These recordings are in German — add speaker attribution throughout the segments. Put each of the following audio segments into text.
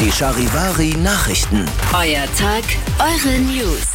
Speaker 1: Die Charivari Nachrichten.
Speaker 2: Euer Tag, eure News.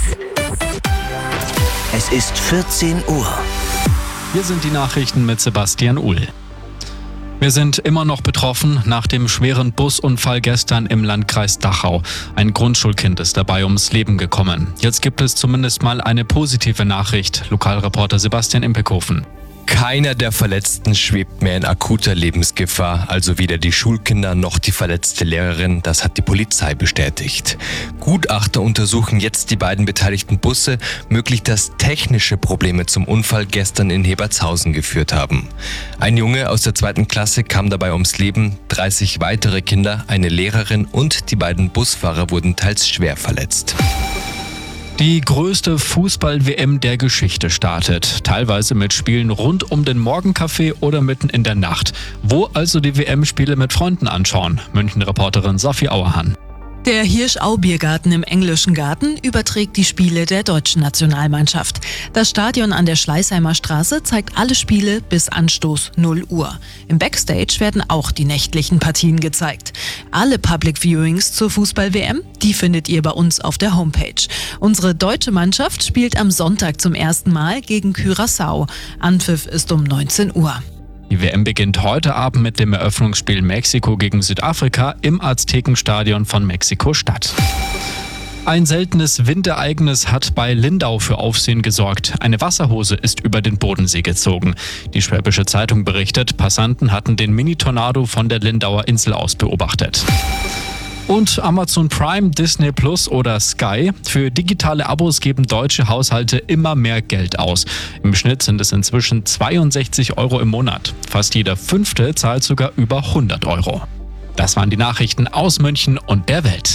Speaker 1: Es ist 14 Uhr.
Speaker 3: Hier sind die Nachrichten mit Sebastian Uhl. Wir sind immer noch betroffen nach dem schweren Busunfall gestern im Landkreis Dachau. Ein Grundschulkind ist dabei ums Leben gekommen. Jetzt gibt es zumindest mal eine positive Nachricht. Lokalreporter Sebastian Impekhofen.
Speaker 4: Keiner der Verletzten schwebt mehr in akuter Lebensgefahr, also weder die Schulkinder noch die verletzte Lehrerin, das hat die Polizei bestätigt. Gutachter untersuchen jetzt die beiden beteiligten Busse, möglich dass technische Probleme zum Unfall gestern in Hebertshausen geführt haben. Ein Junge aus der 2. Klasse kam dabei ums Leben, 30 weitere Kinder, eine Lehrerin und die beiden Busfahrer wurden teils schwer verletzt.
Speaker 3: Die größte Fußball-WM der Geschichte startet. Teilweise mit Spielen rund um den Morgenkaffee oder mitten in der Nacht. Wo also die WM-Spiele mit Freunden anschauen? München-Reporterin Sophie Auerhahn.
Speaker 5: Der Hirsch-Au-Biergarten im Englischen Garten überträgt die Spiele der deutschen Nationalmannschaft. Das Stadion an der Schleißheimer Straße zeigt alle Spiele bis Anstoß 0 Uhr. Im Backstage werden auch die nächtlichen Partien gezeigt. Alle Public Viewings zur Fußball-WM, die findet ihr bei uns auf der Homepage. Unsere deutsche Mannschaft spielt am Sonntag zum ersten Mal gegen Curaçao. Anpfiff ist um 19 Uhr.
Speaker 3: Die WM beginnt heute Abend mit dem Eröffnungsspiel Mexiko gegen Südafrika im Aztekenstadion von Mexiko-Stadt. Ein seltenes Windereignis hat bei Lindau für Aufsehen gesorgt. Eine Wasserhose ist über den Bodensee gezogen. Die Schwäbische Zeitung berichtet, Passanten hatten den Mini-Tornado von der Lindauer Insel aus beobachtet. Und Amazon Prime, Disney Plus oder Sky. Für digitale Abos geben deutsche Haushalte immer mehr Geld aus. Im Schnitt sind es inzwischen 62 € im Monat. Fast jeder Fünfte zahlt sogar über 100 €. Das waren die Nachrichten aus München und der Welt.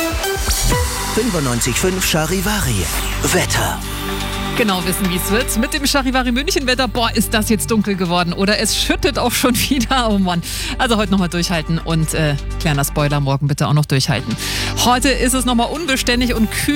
Speaker 1: 95.5 Charivari. Wetter.
Speaker 6: Genau wissen, wie es wird. Mit dem Charivari München-Wetter, ist das jetzt dunkel geworden. Oder es schüttet auch schon wieder. Oh Mann. Also heute nochmal durchhalten und kleiner Spoiler, morgen bitte auch noch durchhalten. Heute ist es nochmal unbeständig und kühl.